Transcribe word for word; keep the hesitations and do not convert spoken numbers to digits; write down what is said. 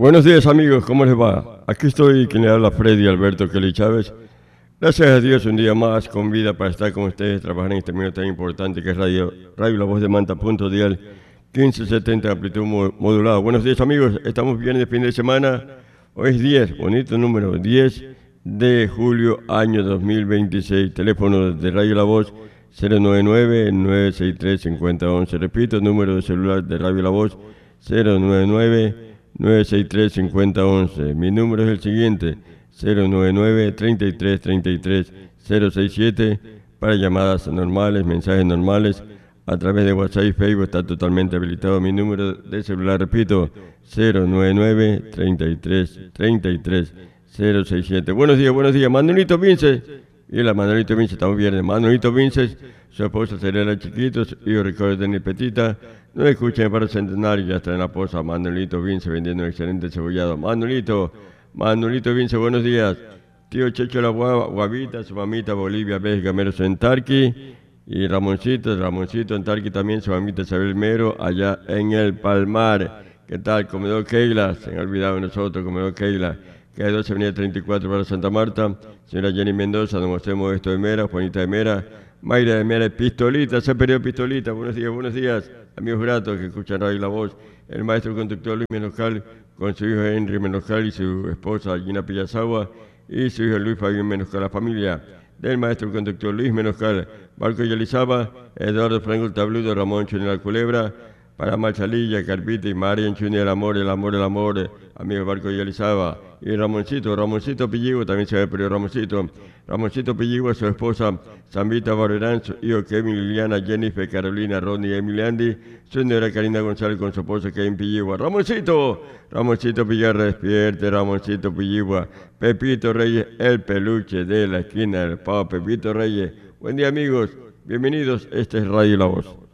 Buenos días amigos, ¿cómo les va? Aquí estoy, quien le habla Freddy Alberto Kelly Chávez. Gracias a Dios un día más con vida para estar con ustedes, trabajar en este medio tan importante que es Radio, Radio La Voz de Manta, punto dial, quince setenta, amplitud modulada. Buenos días amigos, estamos bien de fin de semana. Hoy es diez, bonito número, diez de julio, año dos mil veintiséis. Teléfono de Radio La Voz cero nueve nueve, nueve seis tres, cinco cero uno uno. Repito, número de celular de Radio La Voz cero nueve nueve, nueve seis tres, cinco cero uno uno. Mi número es el siguiente: cero nueve nueve, treinta y tres, treinta y tres, cero sesenta y siete para llamadas normales, mensajes normales. A través de WhatsApp y Facebook está totalmente habilitado mi número de celular, repito, cero nueve nueve, treinta y tres, treinta y tres, cero sesenta y siete. Buenos días, buenos días. Manolito Vinces. Y la Manolito Vinces, estamos viernes. Manolito Vinces, su esposa Serena Chiquitos, hijo Ricardo de Nipetita. No escuchen para el centenario, ya está en la posa Manolito Vinces vendiendo un excelente cebollado. Manolito, Manolito Vinces, buenos días. Tío Checho La Guavita, su mamita Bolivia, Bélgica, Mero en Tarqui. Y Ramoncito, Ramoncito en Tarqui también, su mamita Isabel Mero, allá en el Palmar. ¿Qué tal? Comedor Keila, se han olvidado de nosotros, Comedor Keila. Que hay doce, avenida treinta y cuatro para Santa Marta. Señora Jenny Mendoza, don José Modesto de Mera, Juanita de Mera, Mayra de Mera, Pistolita, se ha perdido Pistolita. Buenos días, buenos días, amigos gratos que escuchan Radio La Voz. El maestro conductor Luis Menoscal, con su hijo Henry Menoscal y su esposa Gina Pillazagua, y su hijo Luis Fabián Menoscal, la familia del maestro conductor Luis Menoscal, Barco Yalizaba, Eduardo Franco el Tabludo, Ramón Chunel Culebra, para Machalilla, Carpita y María Chunel, el amor, el amor, el amor, amigo Barco Yalizaba. Y Ramoncito, Ramoncito Pilligo, también se ve perdido Ramoncito. Ramoncito Pilligo, su esposa Zambita Barberán, su hijo Kevin, Liliana, Jennifer, Carolina, Ronnie, Emily Andy, su negra Karina González con su esposa Kevin Pilligo. Ramoncito, Ramoncito Pillar, despierte, Ramoncito Pilligo. Pepito Reyes, el peluche de la esquina del Pavo Pepito Reyes. Buen día amigos, bienvenidos, este es Radio La Voz.